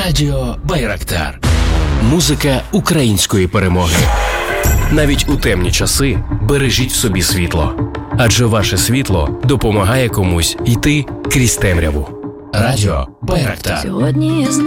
Радіо Байрактар. Музика української перемоги. Навіть у темні часи бережіть в собі світло. Адже ваше світло допомагає комусь йти крізь темряву. Радіо Байрактар. Сьогодні я